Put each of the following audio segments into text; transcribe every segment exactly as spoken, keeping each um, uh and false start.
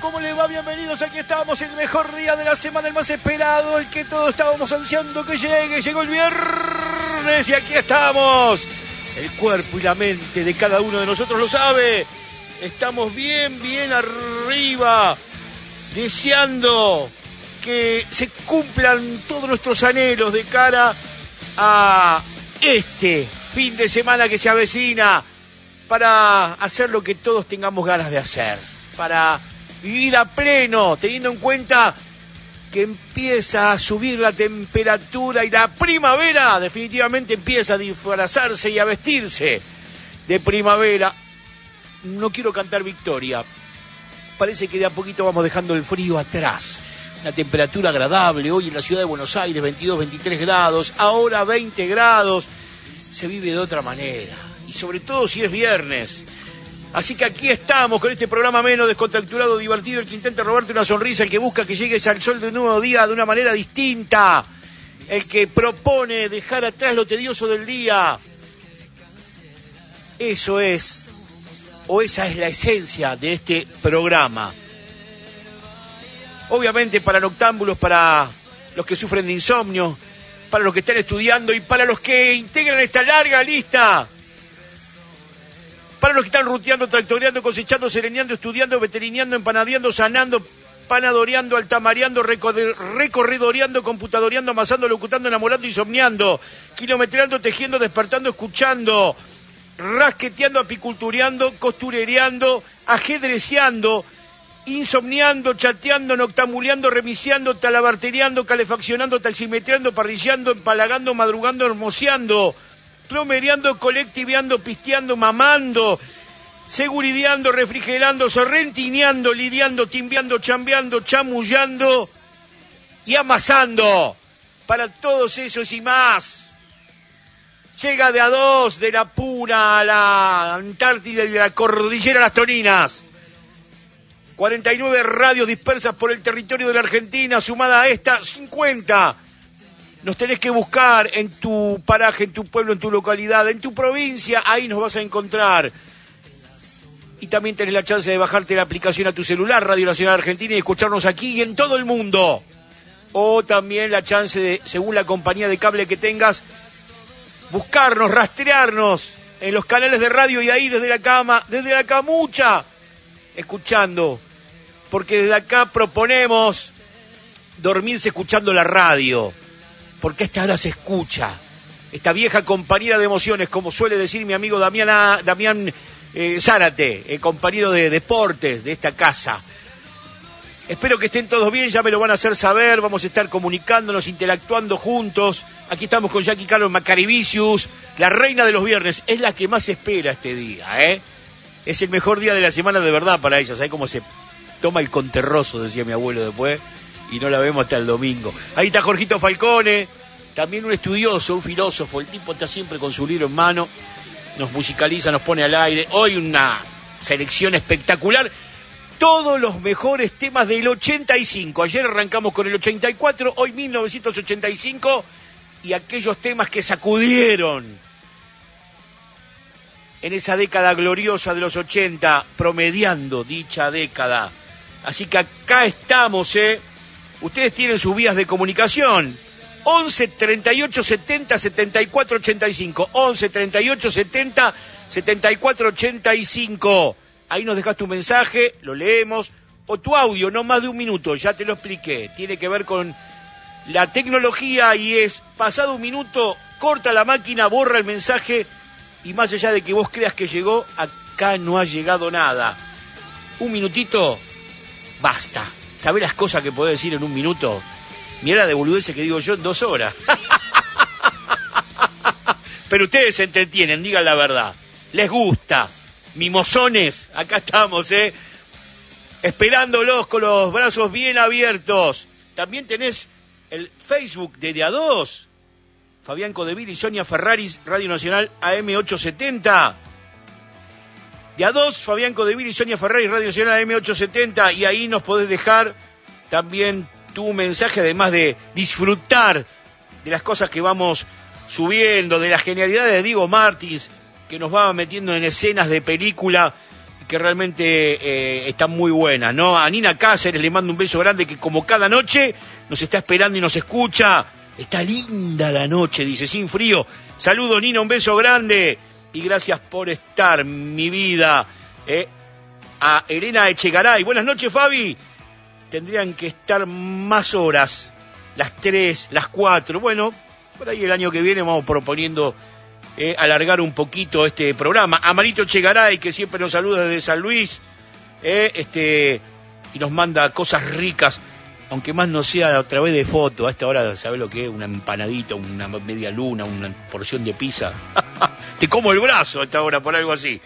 ¿Cómo le va? Bienvenidos, aquí estamos, el mejor día de la semana, el más esperado, el que todos estábamos ansiando que llegue. Llegó el viernes y aquí estamos. El cuerpo y la mente de cada uno de nosotros lo sabe. Estamos bien, bien arriba, deseando que se cumplan todos nuestros anhelos de cara a este fin de semana que se avecina, para hacer lo que todos tengamos ganas de hacer, para vivir a pleno, teniendo en cuenta que empieza a subir la temperatura y la primavera definitivamente empieza a disfrazarse y a vestirse de primavera. No quiero cantar victoria, parece que de a poquito vamos dejando el frío atrás. Una temperatura agradable hoy en la ciudad de Buenos Aires, veintidós, veintitrés grados, ahora veinte grados, se vive de otra manera, y sobre todo si es viernes. Así que aquí estamos con este programa menos descontracturado, divertido, el que intenta robarte una sonrisa, el que busca que llegues al sol de un nuevo día de una manera distinta, el que propone dejar atrás lo tedioso del día. Eso es, o esa es la esencia de este programa. Obviamente para noctámbulos, para los que sufren de insomnio, para los que están estudiando y para los que integran esta larga lista. Para los que están ruteando, tractoreando, cosechando, sereneando, estudiando, veterineando, empanadeando, sanando, panadoreando, altamareando, recorredoreando, computadoreando, amasando, locutando, enamorando, insomniando, kilometreando, tejiendo, despertando, escuchando, rasqueteando, apicultureando, costurereando, ajedreceando, insomniando, chateando, noctamuleando, remisiando, talabartereando, calefaccionando, taximetreando, parrillando, empalagando, madrugando, hermoseando, plomereando, colectiveando, pisteando, mamando, segurideando, refrigerando, sorrentineando, lidiando, timbeando, chambeando, chamullando y amasando. Para todos esos y más, llega de a dos, de la Puna a la Antártida y de la Cordillera a las Toninas. cuarenta y nueve radios dispersas por el territorio de la Argentina, sumada a esta cincuenta. Nos tenés que buscar en tu paraje, en tu pueblo, en tu localidad, en tu provincia, ahí nos vas a encontrar. Y también tenés la chance de bajarte la aplicación a tu celular, Radio Nacional Argentina, y escucharnos aquí y en todo el mundo. O también la chance de, según la compañía de cable que tengas, buscarnos, rastrearnos en los canales de radio y ahí desde la cama, desde la camucha, escuchando. Porque desde acá proponemos dormirse escuchando la radio. Porque a esta hora se escucha, esta vieja compañera de emociones, como suele decir mi amigo Damián, Damián eh, Zárate, el compañero de deportes de esta casa. Espero que estén todos bien, ya me lo van a hacer saber, vamos a estar comunicándonos, interactuando juntos. Aquí estamos con Jackie Carlos Macarivicius, la reina de los viernes, es la que más espera este día, ¿eh? Es el mejor día de la semana de verdad para ella, ¿sabes cómo se toma el conterroso, decía mi abuelo después? Y no la vemos hasta el domingo. Ahí está Jorgito Falcone, también un estudioso, un filósofo. El tipo está siempre con su libro en mano, nos musicaliza, nos pone al aire. Hoy una selección espectacular. Todos los mejores temas del ochenta y cinco. Ayer arrancamos con el ochenta y cuatro, hoy mil novecientos ochenta y cinco. Y aquellos temas que sacudieron en esa década gloriosa de los ochenta, promediando dicha década. Así que acá estamos, ¿eh? Ustedes tienen sus vías de comunicación. once, treinta y ocho, setenta, setenta y cuatro, ochenta y cinco. once, treinta y ocho, setenta, setenta y cuatro, ochenta y cinco. Ahí nos dejas tu mensaje, lo leemos. O tu audio, no más de un minuto, ya te lo expliqué. Tiene que ver con la tecnología y es, pasado un minuto, corta la máquina, borra el mensaje. Y más allá de que vos creas que llegó, acá no ha llegado nada. Un minutito, basta. ¿Sabés las cosas que podés decir en un minuto? Mira de boludeces que digo yo en dos horas. Pero ustedes se entretienen, digan la verdad. Les gusta. Mimosones, acá estamos, ¿eh? Esperándolos con los brazos bien abiertos. También tenés el Facebook de De A dos. Fabián Codevil y Sonia Ferraris, Radio Nacional A M ochocientos setenta. De A dos, Fabián Codevil y Sonia Ferraris, Radio Nacional A M ochocientos setenta. Y ahí nos podés dejar también tu mensaje, además de disfrutar de las cosas que vamos subiendo, de las genialidades de Diego Martins, que nos va metiendo en escenas de película que realmente eh, están muy buenas, ¿no? A Nina Cáceres le mando un beso grande, que como cada noche nos está esperando y nos escucha. Está linda la noche, dice, sin frío. Saludos, Nina, un beso grande. Y gracias por estar, mi vida. Eh, a Elena Echegaray. Buenas noches, Fabi. Tendrían que estar más horas, las tres, las cuatro. Bueno, por ahí el año que viene vamos proponiendo eh, alargar un poquito este programa. A Marito Echegaray, que siempre nos saluda desde San Luis, eh, este, y nos manda cosas ricas, aunque más no sea a través de foto. A esta hora, ¿sabes lo que es? Una empanadita, una media luna, una porción de pizza. Te como el brazo a esta hora por algo así.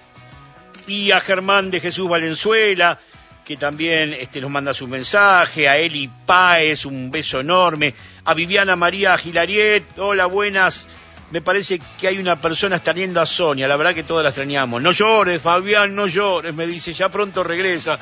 Y a Germán de Jesús Valenzuela, que también este, nos manda su mensaje. A Eli Páez, un beso enorme. A Viviana María Gilariet, hola, buenas. Me parece que hay una persona extrañando a Sonia, la verdad que todas la extrañamos. No llores, Fabián, no llores, me dice, ya pronto regresa.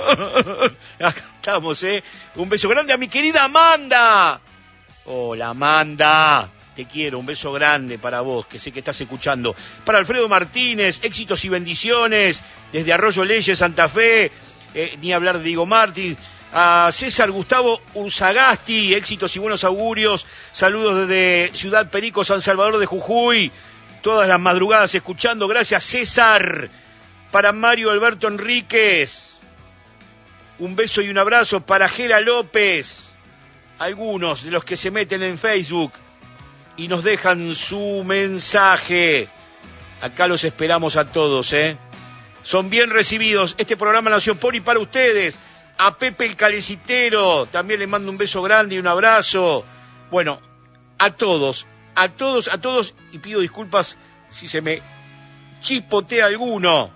Acá estamos, ¿eh? Un beso grande a mi querida Amanda. Hola, Amanda. Te quiero, un beso grande para vos, que sé que estás escuchando. Para Alfredo Martínez, éxitos y bendiciones, desde Arroyo Leyes, Santa Fe, eh, ni hablar de Diego Martí. A César Gustavo Urzagasti, éxitos y buenos augurios. Saludos desde Ciudad Perico, San Salvador de Jujuy. Todas las madrugadas escuchando, gracias César. Para Mario Alberto Enríquez, un beso y un abrazo. Para Gera López, algunos de los que se meten en Facebook y nos dejan su mensaje. Acá los esperamos a todos, ¿eh? Son bien recibidos. Este programa nació por y para ustedes. A Pepe el Calecitero, también le mando un beso grande y un abrazo. Bueno, a todos, a todos, a todos, y pido disculpas si se me chispotea alguno.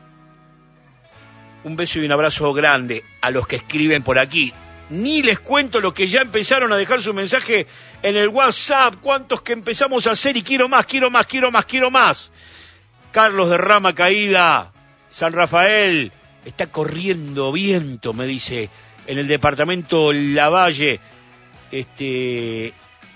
Un beso y un abrazo grande a los que escriben por aquí. Ni les cuento lo que ya empezaron a dejar su mensaje en el WhatsApp. ¿Cuántos que empezamos a hacer? Y quiero más, quiero más, quiero más, quiero más. Carlos de Rama Caída, San Rafael. Está corriendo viento, me dice, en el departamento Lavalle. Este,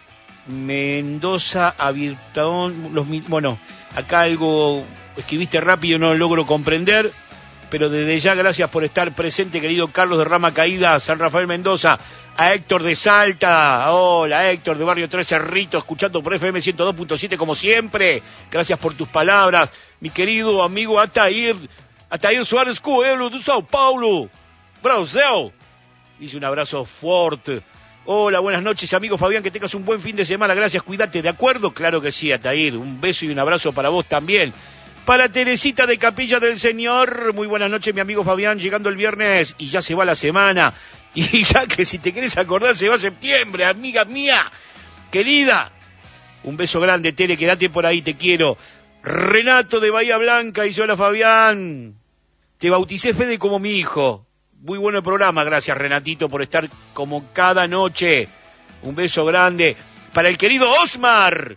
Mendoza, Avirtón, los, bueno, acá algo escribiste rápido, no lo logro comprender. Pero desde ya, gracias por estar presente, querido Carlos de Rama Caída, San Rafael, Mendoza. A Héctor de Salta, hola Héctor de Barrio Tres Cerritos, escuchando por F M ciento dos punto siete como siempre. Gracias por tus palabras. Mi querido amigo Atair, Atair Suárez Coelho de Sao Paulo, Brasil. Dice un abrazo fuerte. Hola, buenas noches, amigo Fabián, que tengas un buen fin de semana. Gracias, cuídate, ¿de acuerdo? Claro que sí, Atair. Un beso y un abrazo para vos también. Para Teresita de Capilla del Señor, muy buenas noches, mi amigo Fabián, llegando el viernes y ya se va la semana. Y ya que si te querés acordar, se va septiembre, amiga mía, querida. Un beso grande, Tere, quédate por ahí, te quiero. Renato de Bahía Blanca dice, hola Fabián, te bauticé Fede como mi hijo. Muy bueno el programa, gracias Renatito por estar como cada noche. Un beso grande. Para el querido Osmar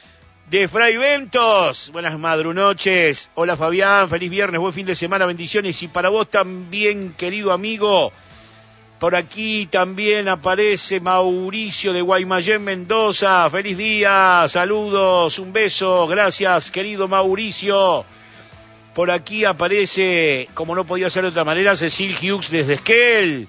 de Fray Ventos, buenas madrunoches. Hola Fabián, feliz viernes, buen fin de semana, bendiciones. Y para vos también, querido amigo. Por aquí también aparece Mauricio de Guaymallén, Mendoza. Feliz día, saludos, un beso, gracias querido Mauricio. Por aquí aparece, como no podía ser de otra manera, Cecil Hughes desde Esquel.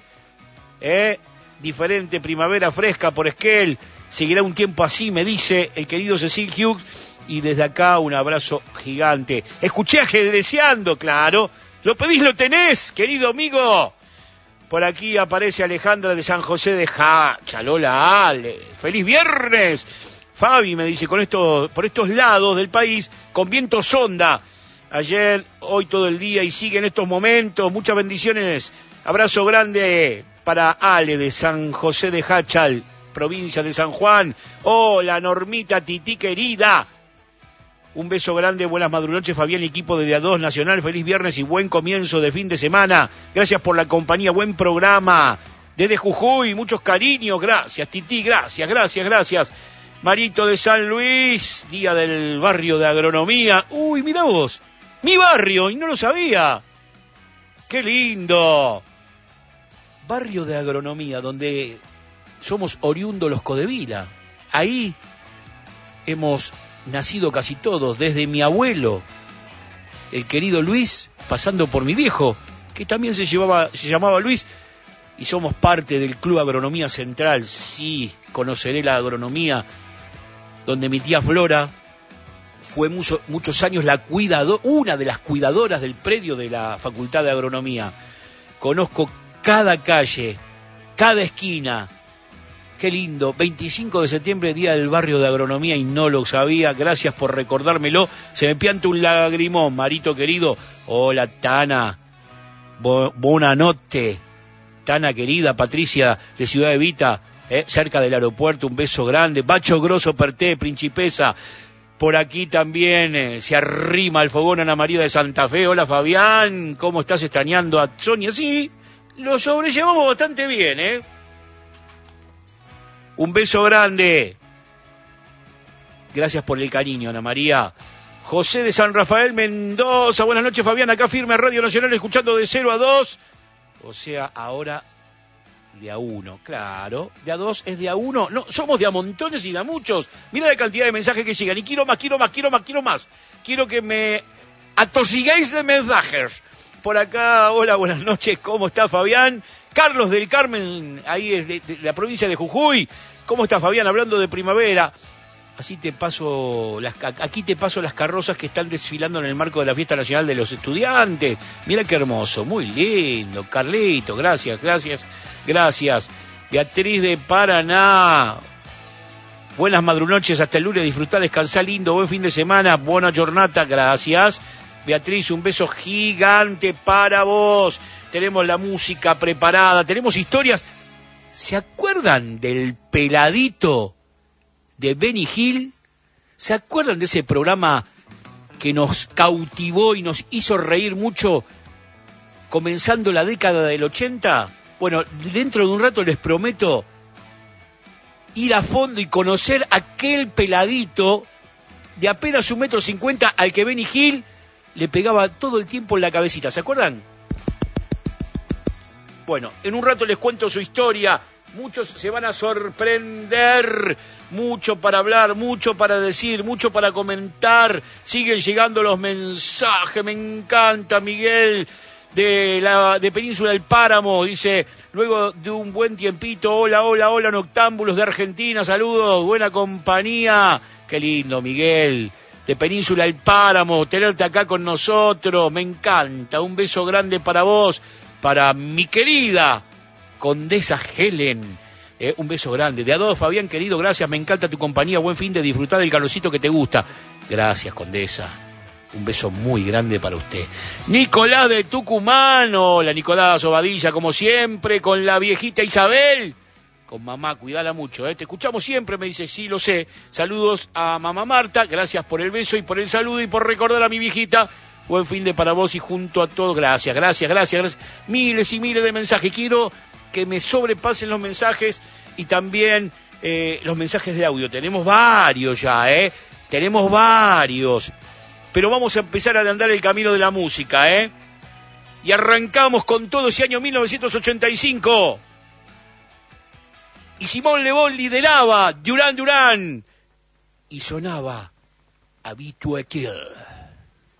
¿Eh? Diferente primavera fresca por Esquel. Seguirá un tiempo así, me dice el querido Cecil Hughes. Y desde acá un abrazo gigante. Escuché ajedreceando, claro. Lo pedís, lo tenés, querido amigo. Por aquí aparece Alejandra de San José de Jacha. Lola Ale. ¡Feliz viernes! Fabi me dice, con esto, por estos lados del país, con viento sonda. Ayer, hoy todo el día y sigue en estos momentos. Muchas bendiciones. Abrazo grande para Ale de San José de Hachal, provincia de San Juan. Hola, Normita Tití querida. Un beso grande, buenas madrunoches, Fabián y equipo de D A dos Nacional. Feliz viernes y buen comienzo de fin de semana. Gracias por la compañía, buen programa. Desde Jujuy, muchos cariños. Gracias, Tití, gracias, gracias, gracias. Marito de San Luis, día del barrio de agronomía. Uy, mira vos, mi barrio, y no lo sabía. ¡Qué lindo! Barrio de agronomía, donde somos oriundos los Codevila. Ahí hemos nacido casi todos, desde mi abuelo, el querido Luis, pasando por mi viejo, que también se, llevaba, se llamaba Luis, y somos parte del Club Agronomía Central. Sí, conoceré la agronomía, donde mi tía Flora fue mucho, muchos años la cuidado, una de las cuidadoras del predio de la Facultad de Agronomía. Conozco cada calle, cada esquina. Qué lindo, veinticinco de septiembre, Día del Barrio de Agronomía, y no lo sabía. Gracias por recordármelo. Se me pianta un lagrimón, Marito querido. Hola, Tana. Bo, buena noche. Tana querida, Patricia de Ciudad Evita, eh, cerca del aeropuerto, un beso grande. Bacho Grosso Perté, Principesa. Por aquí también eh, se arrima el fogón Ana María de Santa Fe. Hola, Fabián, ¿cómo estás extrañando a Sonia? Sí, lo sobrellevamos bastante bien, ¿eh? Un beso grande. Gracias por el cariño, Ana María. José de San Rafael Mendoza. Buenas noches, Fabián. Acá firme Radio Nacional, escuchando de cero a dos. O sea, ahora de a uno. Claro, de a dos es de a uno. No, somos de a montones y de a muchos. Mira la cantidad de mensajes que llegan. Y quiero más, quiero más, quiero más, quiero más. Quiero que me atosigáis de mensajes. Por acá, hola, buenas noches. ¿Cómo está, Fabián? Carlos del Carmen, ahí es de, de, de la provincia de Jujuy. ¿Cómo está, Fabián? Hablando de primavera. Así te paso, las, aquí te paso las carrozas que están desfilando en el marco de la Fiesta Nacional de los Estudiantes. Mira qué hermoso, muy lindo. Carlito, gracias, gracias, gracias. Beatriz de Paraná. Buenas madrunoches, hasta el lunes. Disfrutá, descansá lindo, buen fin de semana, buena jornada, gracias. Beatriz, un beso gigante para vos. Tenemos la música preparada, tenemos historias. ¿Se acuerdan del peladito de Benny Hill? ¿Se acuerdan de ese programa que nos cautivó y nos hizo reír mucho comenzando la década del ochenta? Bueno, dentro de un rato les prometo ir a fondo y conocer aquel peladito de apenas un metro cincuenta al que Benny Hill le pegaba todo el tiempo en la cabecita. ¿Se acuerdan? Bueno, en un rato les cuento su historia. Muchos se van a sorprender. Mucho para hablar, mucho para decir, mucho para comentar. Siguen llegando los mensajes. Me encanta, Miguel de la de Península del Páramo. Dice, luego de un buen tiempito, hola, hola, hola, noctámbulos de Argentina. Saludos, buena compañía. Qué lindo, Miguel de Península del Páramo, tenerte acá con nosotros. Me encanta. Un beso grande para vos, para mi querida Condesa Helen. Eh, un beso grande. De a dos, Fabián, querido, gracias. Me encanta tu compañía. Buen fin de disfrutar del calorcito que te gusta. Gracias, Condesa. Un beso muy grande para usted. Nicolás de Tucumán. Hola, Nicolás Obadilla, como siempre, con la viejita Isabel. Con mamá, cuidala mucho, ¿eh? Te escuchamos siempre, me dice, sí, lo sé. Saludos a mamá Marta, gracias por el beso y por el saludo y por recordar a mi viejita. Buen fin de para vos y junto a todos. Gracias, gracias, gracias, gracias. Miles y miles de mensajes. Quiero que me sobrepasen los mensajes y también eh, los mensajes de audio. Tenemos varios ya, ¿eh? Tenemos varios. Pero vamos a empezar a andar el camino de la música, ¿eh? Y arrancamos con todo ese año mil novecientos ochenta y cinco. Y Simón Le Bon lideraba Duran Duran y sonaba Habitué Kill.